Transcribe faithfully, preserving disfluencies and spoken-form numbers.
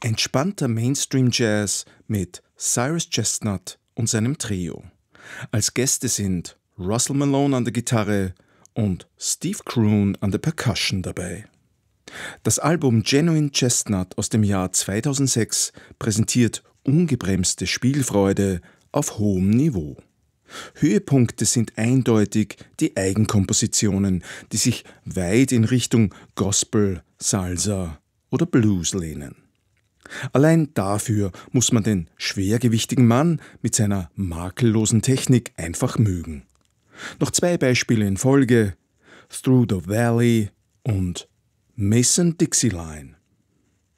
Entspannter Mainstream-Jazz mit Cyrus Chestnut und seinem Trio. Als Gäste sind Russell Malone an der Gitarre und Steve Kroon an der Percussion dabei. Das Album Genuine Chestnut aus dem Jahr zweitausendsechs präsentiert ungebremste Spielfreude auf hohem Niveau. Höhepunkte sind eindeutig die Eigenkompositionen, die sich weit in Richtung Gospel, Salsa oder Blues lehnen. Allein dafür muss man den schwergewichtigen Mann mit seiner makellosen Technik einfach mögen. Noch zwei Beispiele in Folge: Through the Valley und Mason Dixie Line.